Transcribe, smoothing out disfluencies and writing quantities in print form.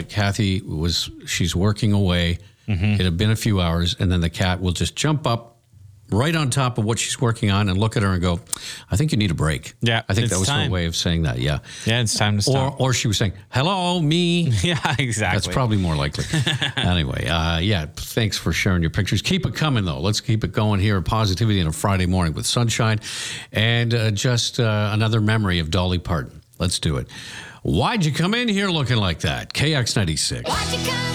Kathy she's working away. It had been a few hours, and then the cat will just jump up right on top of what she's working on and look at her and go, I think you need a break. Yeah, I think it's that was time. her way of saying that, yeah. Yeah, it's time to stop. Or she was saying, hello, me. Yeah, exactly. That's probably more likely. Anyway, thanks for sharing your pictures. Keep it coming, though. Let's keep it going here. Positivity on a Friday morning with sunshine. And just another memory of Dolly Parton. Let's do it. Why'd you come in here looking like that? KX96.